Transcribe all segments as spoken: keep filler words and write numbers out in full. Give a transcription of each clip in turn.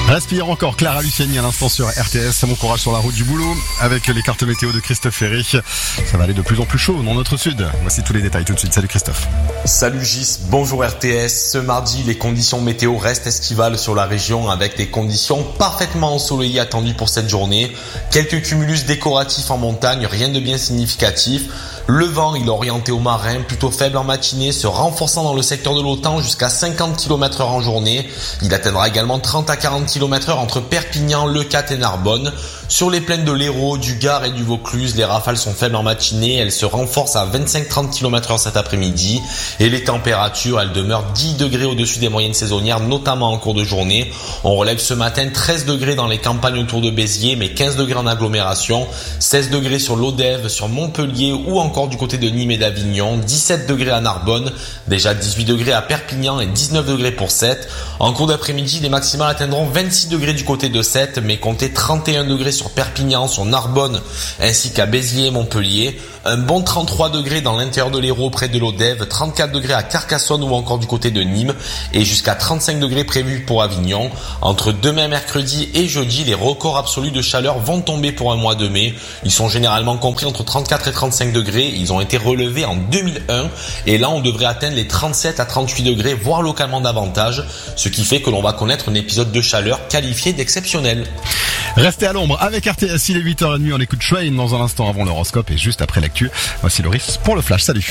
Respire encore, Clara Luciani à l'instant sur R T S. Bon courage sur la route du boulot avec les cartes météo de Christophe Ferry. Ça va aller de plus en plus chaud dans notre sud. Voici tous les détails tout de suite. Salut Christophe. Salut Gis, bonjour R T S. Ce mardi, les conditions météo restent estivales sur la région avec des conditions parfaitement ensoleillées attendues pour cette journée. Quelques cumulus décoratifs en montagne, rien de bien significatif. Le vent, il est orienté au marin, plutôt faible en matinée, se renforçant dans le secteur de l'Autan jusqu'à cinquante kilomètres heure en journée. Il atteindra également trente à quarante kilomètres heure entre Perpignan, Leucate et Narbonne. Sur les plaines de l'Hérault, du Gard et du Vaucluse, les rafales sont faibles en matinée. Elles se renforcent à vingt-cinq à trente kilomètres heure cet après-midi. Et les températures, elles demeurent dix degrés au-dessus des moyennes saisonnières, notamment en cours de journée. On relève ce matin treize degrés dans les campagnes autour de Béziers, mais quinze degrés en agglomération. seize degrés sur l'Odève, sur Montpellier ou encore du côté de Nîmes et d'Avignon. dix-sept degrés à Narbonne, déjà dix-huit degrés à Perpignan et dix-neuf degrés pour Sète. En cours d'après-midi, les maximales atteindront vingt-six degrés du côté de Sète, mais comptez trente et un degrés sur Perpignan, sur Narbonne, ainsi qu'à Béziers et Montpellier. Un bon trente-trois degrés dans l'intérieur de l'Hérault près de l'Odève, trente-quatre degrés à Carcassonne ou encore du côté de Nîmes et jusqu'à trente-cinq degrés prévus pour Avignon. Entre demain mercredi et jeudi, les records absolus de chaleur vont tomber pour un mois de mai. Ils sont généralement compris entre trente-quatre et trente-cinq degrés. Ils ont été relevés en deux mille un et là on devrait atteindre les trente-sept à trente-huit degrés, voire localement davantage, ce qui fait que l'on va connaître un épisode de chaleur qualifié d'exceptionnel. Restez à l'ombre avec R T S, il est huit heures trente, on écoute Train dans un instant avant l'horoscope et juste après l'actu. Voici Loris pour le flash, salut.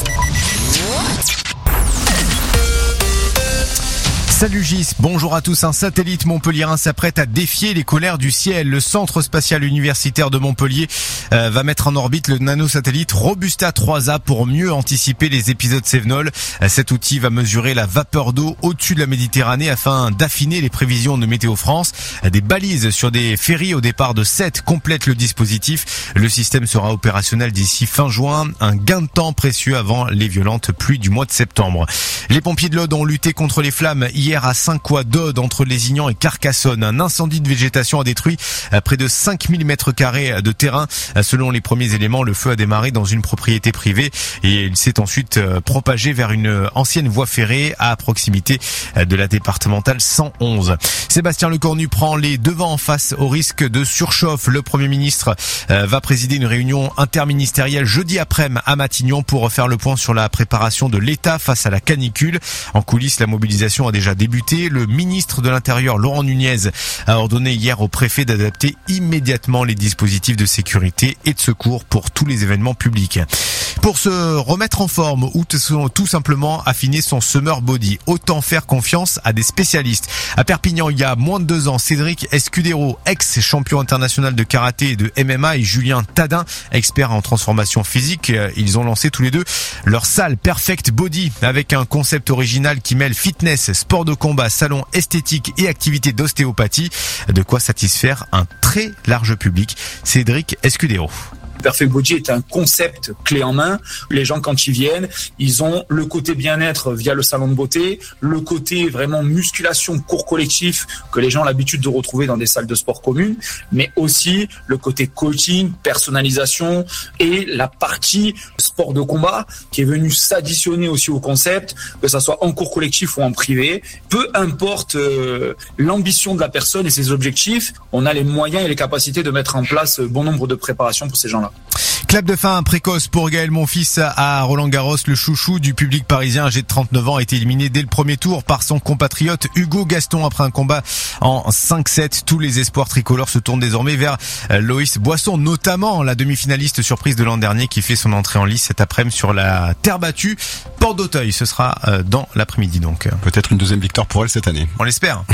Salut Gis, bonjour à tous. Un satellite montpelliérain s'apprête à défier les colères du ciel. Le centre spatial universitaire de Montpellier euh, va mettre en orbite le nanosatellite Robusta trois A pour mieux anticiper les épisodes Cévenol. Cet outil va mesurer la vapeur d'eau au-dessus de la Méditerranée afin d'affiner les prévisions de Météo France. Des balises sur des ferries au départ de Sète complètent le dispositif. Le système sera opérationnel d'ici fin juin. Un gain de temps précieux avant les violentes pluies du mois de septembre. Les pompiers de l'Aude ont lutté contre les flammes hier à Saint-Couat d'Aude entre Lézignan et Carcassonne. Un incendie de végétation a détruit près de cinq mille mètres carrés de terrain. Selon les premiers éléments, le feu a démarré dans une propriété privée et il s'est ensuite propagé vers une ancienne voie ferrée à proximité de la départementale cent onze. Sébastien Lecornu prend les devants face au risque de surchauffe. Le Premier ministre va présider une réunion interministérielle jeudi après-midi à Matignon pour faire le point sur la préparation de l'État face à la canicule. En coulisses, la mobilisation a déjà débuté. Le ministre de l'Intérieur, Laurent Nunez, a ordonné hier au préfet d'adapter immédiatement les dispositifs de sécurité et de secours pour tous les événements publics. Pour se remettre en forme ou tout simplement affiner son summer body, autant faire confiance à des spécialistes. À Perpignan, il y a moins de deux ans, Cédric Escudero, ex-champion international de karaté et de M M A, et Julien Tadin, expert en transformation physique, ils ont lancé tous les deux leur salle Perfect Body avec un concept original qui mêle fitness, sport de combat, salon esthétique et activité d'ostéopathie. De quoi satisfaire un très large public. Cédric Escudero. Perfect Body est un concept clé en main. Les gens, quand ils viennent, ils ont le côté bien-être via le salon de beauté, le côté vraiment musculation, cours collectif que les gens ont l'habitude de retrouver dans des salles de sport communes, mais aussi le côté coaching, personnalisation et la partie sport de combat qui est venue s'additionner aussi au concept, que ça soit en cours collectif ou en privé. Peu importe euh, l'ambition de la personne et ses objectifs, on a les moyens et les capacités de mettre en place bon nombre de préparations pour ces gens-là. Clap de fin précoce pour Gaël Monfils à Roland-Garros. Le chouchou du public parisien âgé de trente-neuf ans a été éliminé dès le premier tour par son compatriote Hugo Gaston après un combat en cinq sept. Tous les espoirs tricolores se tournent désormais vers Loïs Boisson, notamment la demi-finaliste surprise de l'an dernier qui fait son entrée en lice cet après-midi sur la terre battue. Porte d'Auteuil, ce sera dans l'après-midi donc. Peut-être une deuxième victoire pour elle cette année. On l'espère.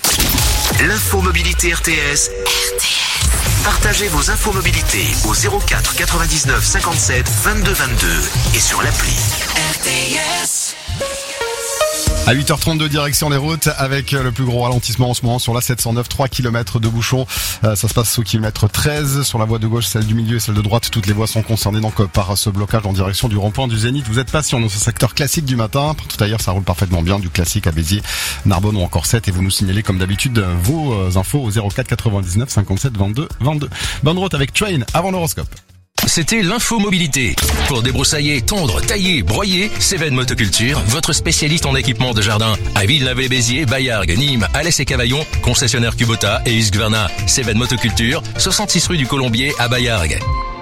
L'info mobilité R T S. R T S. Partagez vos infos mobilité au zéro quatre quatre-vingt-dix-neuf cinquante-sept vingt-deux vingt-deux et sur l'appli R T S. À huit heures trente-deux, direction les routes avec le plus gros ralentissement en ce moment sur la sept cent neuf, trois kilomètres de bouchons. Euh, ça se passe au kilomètre treize. Sur la voie de gauche, celle du milieu et celle de droite, toutes les voies sont concernées donc par ce blocage en direction du rond-point du Zénith. Vous êtes patient dans ce secteur classique du matin. Tout ailleurs, ça roule parfaitement bien, du classique à Béziers, Narbonne ou encore Sète. Et vous nous signalez comme d'habitude vos infos au zéro quatre quatre-vingt-dix-neuf cinquante-sept vingt-deux vingt-deux. Bonne route avec Train avant l'horoscope. c'était l'info mobilité. Pour débroussailler, tondre, tailler, broyer, Cévennes Motoculture, votre spécialiste en équipement de jardin. À Villeneuve-les-Béziers, Baillargues, Nîmes, Alès et Cavaillon, concessionnaire Kubota et Husqvarna. Cévennes Motoculture, soixante-six rue du Colombier à Baillargues.